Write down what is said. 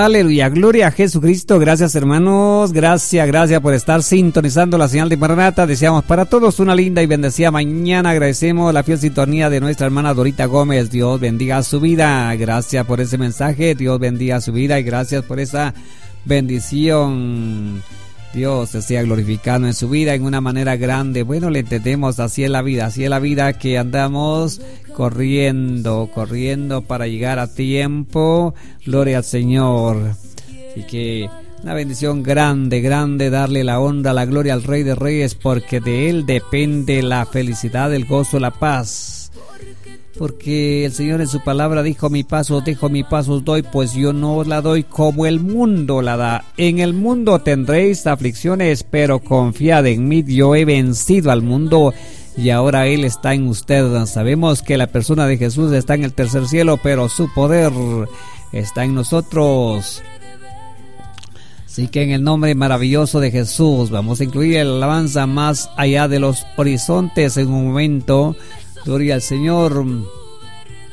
aleluya, gloria a Jesucristo. Gracias, hermanos, gracias por estar sintonizando la señal de Maranata. Deseamos para todos una linda y bendecida mañana. Agradecemos la fiel sintonía de nuestra hermana Dorita Gómez. Dios bendiga su vida. Gracias por ese mensaje. Dios bendiga su vida y gracias por esa bendición. Dios te sea glorificado en su vida en una manera grande. Bueno, le entendemos, así es la vida que andamos corriendo para llegar a tiempo. Gloria al Señor. Así que una bendición grande, darle la honra, la gloria al Rey de Reyes, porque de Él depende la felicidad, el gozo, la paz. Porque el Señor en su palabra dijo: mi paz os dejo, mi paz os doy, pues yo no os la doy como el mundo la da. En el mundo tendréis aflicciones, pero confiad en mí, yo he vencido al mundo y ahora Él está en usted. Sabemos que la persona de Jesús está en el tercer cielo, pero su poder está en nosotros. Así que en el nombre maravilloso de Jesús vamos a incluir el alabanza más allá de los horizontes en un momento. Gloria al Señor.